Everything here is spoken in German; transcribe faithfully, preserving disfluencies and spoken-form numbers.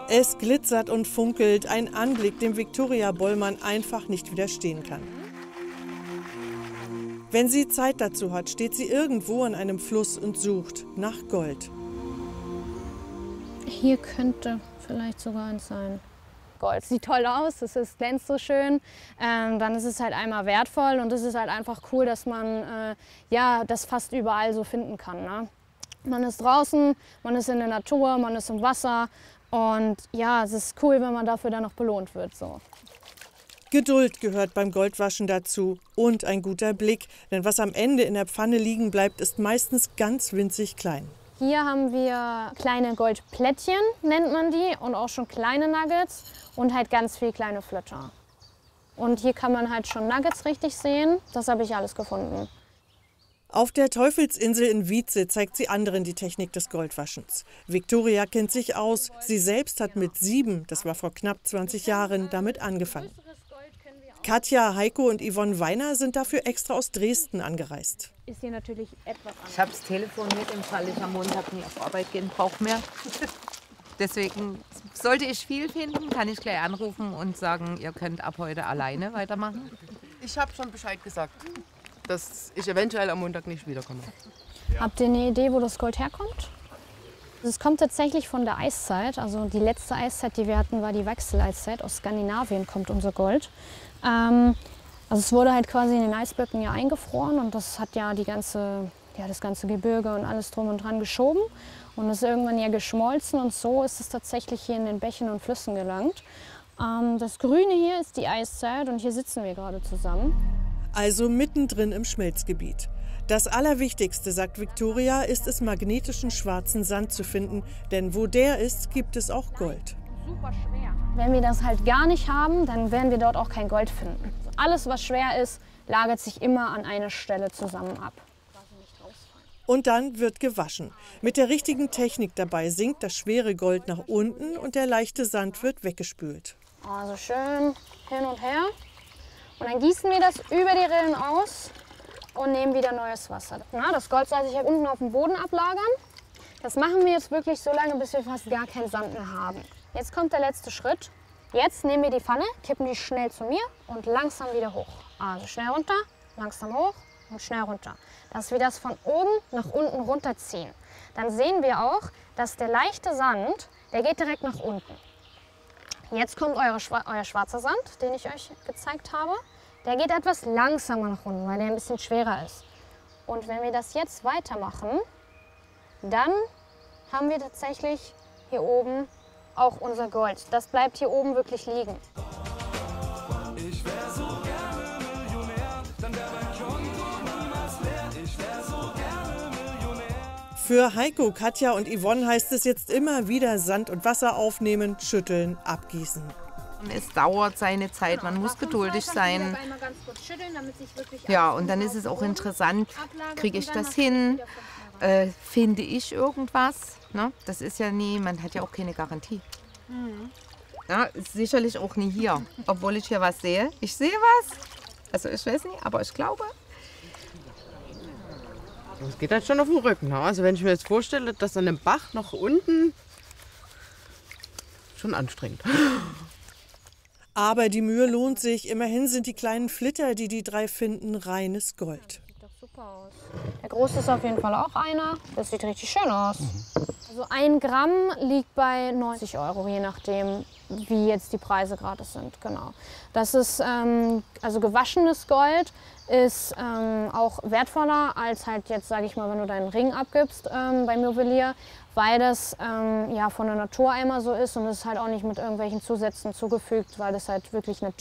Es glitzert und funkelt, ein Anblick, dem Viktoria Bollmann einfach nicht widerstehen kann. Wenn sie Zeit dazu hat, steht sie irgendwo an einem Fluss und sucht nach Gold. Hier könnte vielleicht sogar eins sein. Gold sieht toll aus, es ist, glänzt so schön, ähm, dann ist es halt einmal wertvoll und es ist halt einfach cool, dass man äh, ja, das fast überall so finden kann. Ne? Man ist draußen, man ist in der Natur, man ist im Wasser und ja, es ist cool, wenn man dafür dann noch belohnt wird. So. Geduld gehört beim Goldwaschen dazu und ein guter Blick, denn was am Ende in der Pfanne liegen bleibt, ist meistens ganz winzig klein. Hier haben wir kleine Goldplättchen, nennt man die, und auch schon kleine Nuggets und halt ganz viel kleine Flötter. Und hier kann man halt schon Nuggets richtig sehen, das habe ich alles gefunden. Auf der Teufelsinsel in Wietze zeigt sie anderen die Technik des Goldwaschens. Viktoria kennt sich aus, sie selbst hat mit sieben, das war vor knapp zwanzig Jahren, damit angefangen. Katja, Heiko und Yvonne Weiner sind dafür extra aus Dresden angereist. Ist hier natürlich etwas anders. Ich habe das Telefon mit, im Fall ich am Montag nie auf Arbeit gehen brauche mehr. Deswegen sollte ich viel finden, kann ich gleich anrufen und sagen, ihr könnt ab heute alleine weitermachen. Ich habe schon Bescheid gesagt, dass ich eventuell am Montag nicht wiederkomme. Habt ihr eine Idee, wo das Gold herkommt? Es kommt tatsächlich von der Eiszeit. Also die letzte Eiszeit, die wir hatten, war die Wechseleiszeit. Aus Skandinavien kommt unser Gold. Ähm, also es wurde halt quasi in den Eisblöcken ja eingefroren und das hat ja, die ganze, ja das ganze Gebirge und alles drum und dran geschoben. Und es ist irgendwann ja geschmolzen und so ist es tatsächlich hier in den Bächen und Flüssen gelangt. Ähm, das Grüne hier ist die Eiszeit und hier sitzen wir gerade zusammen. Also mittendrin im Schmelzgebiet. Das Allerwichtigste, sagt Viktoria, ist es, magnetischen schwarzen Sand zu finden, denn wo der ist, gibt es auch Gold. Super schwer. Wenn wir das halt gar nicht haben, dann werden wir dort auch kein Gold finden. Alles, was schwer ist, lagert sich immer an einer Stelle zusammen ab. Und dann wird gewaschen. Mit der richtigen Technik dabei sinkt das schwere Gold nach unten und der leichte Sand wird weggespült. Also schön hin und her. Und dann gießen wir das über die Rillen aus und nehmen wieder neues Wasser. Na, das Gold soll sich ja unten auf dem Boden ablagern. Das machen wir jetzt wirklich so lange, bis wir fast gar keinen Sand mehr haben. Jetzt kommt der letzte Schritt. Jetzt nehmen wir die Pfanne, kippen die schnell zu mir und langsam wieder hoch. Also schnell runter, langsam hoch und schnell runter. Dass wir das von oben nach unten runterziehen. Dann sehen wir auch, dass der leichte Sand, der geht direkt nach unten. Jetzt kommt eure, euer schwarzer Sand, den ich euch gezeigt habe. Der geht etwas langsamer nach unten, weil der ein bisschen schwerer ist. Und wenn wir das jetzt weitermachen, dann haben wir tatsächlich hier oben auch unser Gold. Das bleibt hier oben wirklich liegen. Ich wär so gerne Millionär, dann wär mein Konto niemals leer. Ich wär so gerne Millionär. Für Heiko, Katja und Yvonne heißt es jetzt immer wieder Sand und Wasser aufnehmen, schütteln, abgießen. Es dauert seine Zeit, man muss geduldig sein. Ja, und dann ist es auch interessant, kriege ich das hin, äh, finde ich irgendwas. Ne? Das ist ja nie, man hat ja auch keine Garantie. Ja, ist sicherlich auch nie hier, obwohl ich hier was sehe. Ich sehe was, also ich weiß nicht, aber ich glaube. Das geht halt schon auf den Rücken. Ne? Also wenn ich mir jetzt vorstelle, dass an dem Bach nach unten, schon anstrengend. Aber die Mühe lohnt sich. Immerhin sind die kleinen Flitter, die die drei finden, reines Gold. Sieht doch super aus. Der große ist auf jeden Fall auch einer. Das sieht richtig schön aus. Also ein Gramm liegt bei neunzig Euro, je nachdem, wie jetzt die Preise gerade sind. Genau. Das ist ähm, also gewaschenes Gold ist ähm, auch wertvoller als halt jetzt, sage ich mal, wenn du deinen Ring abgibst ähm, beim Juwelier, weil das ähm, ja von der Natur einmal so ist und es ist halt auch nicht mit irgendwelchen Zusätzen zugefügt, weil das halt wirklich natürlich